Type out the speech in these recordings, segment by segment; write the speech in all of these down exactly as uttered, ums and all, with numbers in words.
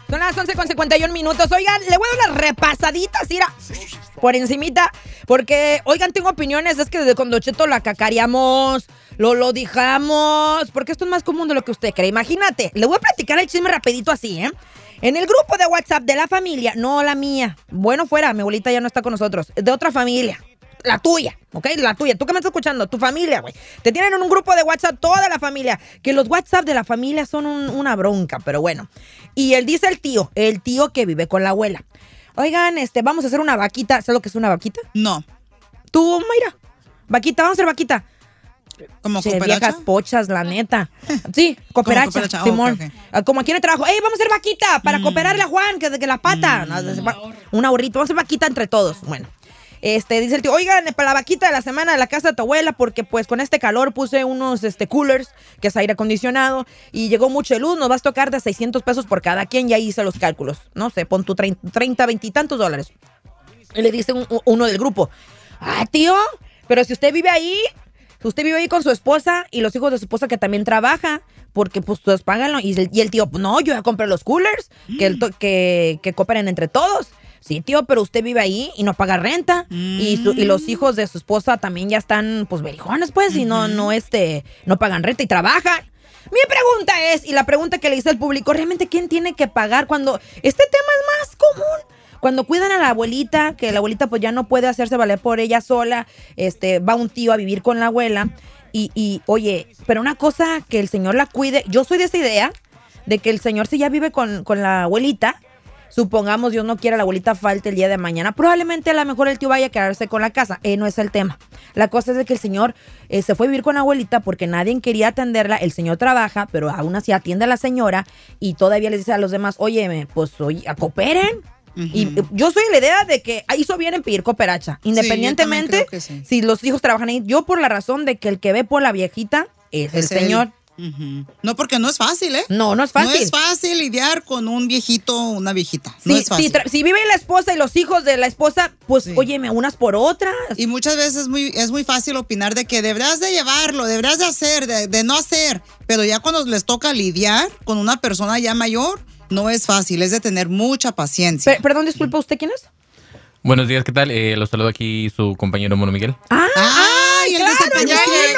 Son las once con cincuenta y un minutos. Oigan, le voy a dar unas repasaditas, mira, por encimita. Porque, oigan, tengo opiniones. Es que desde cuando Cheto la cacareamos, lo lo dijamos. Porque esto es más común de lo que usted cree. Imagínate, le voy a platicar el chisme rapidito así, ¿eh? En el grupo de WhatsApp de la familia, no la mía. Bueno, fuera, mi abuelita ya no está con nosotros. De otra familia. La tuya, ¿ok? La tuya. Tú que me estás escuchando, tu familia, güey. Te tienen en un grupo de WhatsApp toda la familia. Que los WhatsApp de la familia son un, una bronca, pero bueno. Y él dice el tío, el tío que vive con la abuela. Oigan, este, vamos a hacer una vaquita. ¿Sabes lo que es una vaquita? No. Tú, Mayra. Vaquita, vamos a hacer vaquita. ¿Como Che, cooperacha? viejas pochas, la neta. Sí, cooperacha, cooperacha? Oh, Simón. okay, okay. Ah, como aquí en el trabajo. ¡Ey, vamos a hacer vaquita! Para mm. cooperarle a Juan, que de que la pata. Mm. No, un ahorrito. Vamos a hacer vaquita entre todos. Bueno. Este, dice el tío, oigan, para la vaquita de la semana de la casa de tu abuela, porque pues con este calor puse unos este, coolers, que es aire acondicionado, y llegó mucha luz, nos vas a tocar de seiscientos pesos por cada quien, ya hice los cálculos. No sé, pon tu treinta, veinte y tantos dólares. Y le dice un, uno del grupo, ah, tío, pero si usted vive ahí, usted vive ahí con su esposa y los hijos de su esposa que también trabaja, porque pues todos páganlo. Y el, y el tío, no, yo ya compré los coolers, mm. que, el to- que, que cooperen entre todos. Sí, tío, pero usted vive ahí y no paga renta. Mm. Y, su, y los hijos de su esposa también ya están, pues, berijones, pues, mm-hmm. y no, no, este, no pagan renta y trabajan. Mi pregunta es, y la pregunta que le hice al público, ¿realmente quién tiene que pagar cuando este tema es más común? Cuando cuidan a la abuelita, que la abuelita pues ya no puede hacerse valer por ella sola, este, va un tío a vivir con la abuela. Y, y, oye, pero una cosa, que el señor la cuide. Yo soy de esa idea, de que el señor si ya vive con, con la abuelita, supongamos Dios no quiera la abuelita falte el día de mañana, probablemente a lo mejor el tío vaya a quedarse con la casa. Eh, no es el tema. La cosa es de que el señor eh, se fue a vivir con la abuelita porque nadie quería atenderla. El señor trabaja, pero aún así atiende a la señora y todavía les dice a los demás, oye, pues oye, cooperen. Uh-huh. Y yo soy de la idea de que hizo bien en pedir cooperacha, independientemente sí, sí. si los hijos trabajan ahí. Yo por la razón de que el que ve por la viejita es, es el señor. Uh-huh. No, porque no es fácil, ¿eh? No, no es fácil. No es fácil lidiar con un viejito o una viejita. No sí, es fácil. Si, tra- si vive la esposa y los hijos de la esposa, pues, sí. óyeme, unas por otras. Y muchas veces es muy, es muy fácil opinar de que deberás de llevarlo, deberás de hacer, de, de no hacer. Pero ya cuando les toca lidiar con una persona ya mayor, no es fácil, es de tener mucha paciencia. Per- perdón, disculpa, ¿usted quién es? Buenos días, ¿qué tal? Eh, los saludo aquí su compañero Mono Miguel. ¡Ah! ¡Ay, el claro, desaparecido!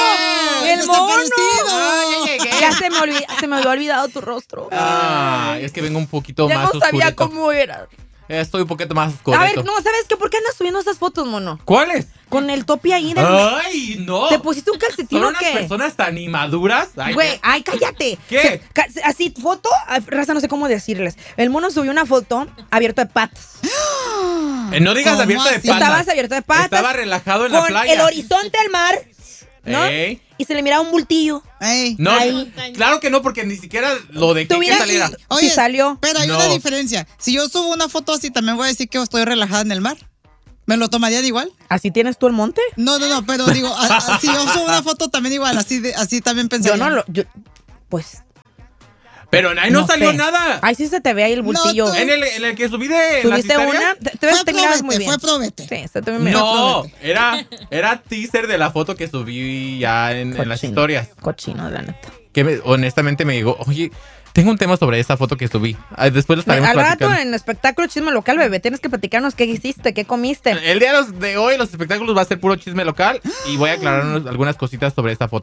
¡El, el mono! Ah, ya llegué. Ya se me, olvid- se me había olvidado tu rostro. Ah, es que vengo un poquito ya más no sabía oscurito. cómo era. Estoy un poquito más oscurito. A ver, no, ¿sabes qué? ¿Por qué andas subiendo esas fotos, mono? ¿Cuáles? Con el topi ahí. Del... ¡Ay, no! ¿Te pusiste un calcetín ¿Son o unas qué? personas tan inmaduras? Güey, ay, cállate. ¿Qué? Se, ca- así, foto, raza, no sé cómo decirles. El mono subió una foto abierto de patas. Eh, no digas abierto de así? patas. Estabas abierto de patas. Estaba relajado en con la playa. el horizonte al mar, ¿no? Ey. Y se le miraba un bultillo. Ey. No, Ay. claro que no, porque ni siquiera lo dejé que Tuviera- saliera. Oye, Sí salió. pero hay No. una diferencia. Si yo subo una foto así, también voy a decir que estoy relajada en el mar. ¿Me lo tomarían igual? ¿Así tienes tú el monte? No, no, no, pero digo, a, a, si yo subo una foto también igual, así de, así también pensaría. Yo no lo... Yo, pues... Pero ahí no, no salió sé. nada. Ay, sí se te ve ahí el bultillo. No, tú- En el, en el que subí de las ¿Subiste historias. una? Te, te, ves- Fue te mirabas probete, muy bien. fue probete. Sí, se te ve bien. No, era, era teaser de la foto que subí ya en, en las Cochino. historias. Cochino, la neta. Que me- honestamente me llegó, oye, tengo un tema sobre esa foto que subí. Ah, Después lo estaremos Al rato platicando. en espectáculo chisme local, bebé, tienes que platicarnos qué hiciste, qué comiste. El día de los- de hoy los espectáculos va a ser puro chisme local y voy a aclarar unos- algunas cositas sobre esta foto.